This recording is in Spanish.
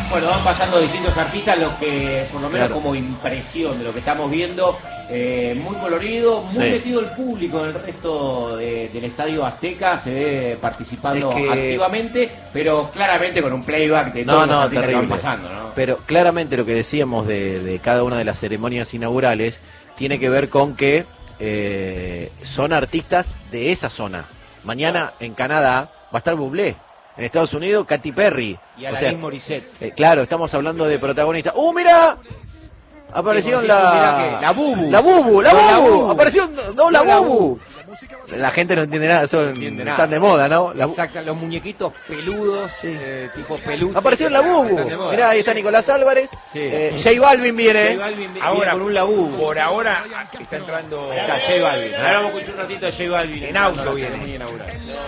Bueno, van pasando distintos artistas, lo que, por lo menos Claro. como impresión de lo que estamos viendo, muy colorido, muy Sí. metido el público en el resto del Estadio Azteca, se ve participando Es que- activamente, pero claramente con un playback de No, todos los no, artistas que terrible. van pasando, ¿no? Pero claramente lo que decíamos de cada una de las ceremonias inaugurales tiene que ver con que son artistas de esa zona. Mañana en Canadá va a estar Bublé. En Estados Unidos, Katy Perry. Y a O la sea, Morissette. claro, estamos hablando de protagonistas. ¡Mira! Aparecieron La Bubu. La Bubu, la No, la Bubu. Bubu. Apareció no, la la Bubu. La gente no entiende nada, entiende nada. están de moda, ¿no? Exacto, los muñequitos peludos, tipo peludos. Apareció la Bubu. Mirá, ahí está Nicolás Álvarez. Sí. J Balvin viene. J Balvin viene Ahora, con un la Bubu. por ahora está entrando Está J Balvin. Ahora vamos a escuchar un ratito de J Balvin. En auto la viene. ceremonia inaugural.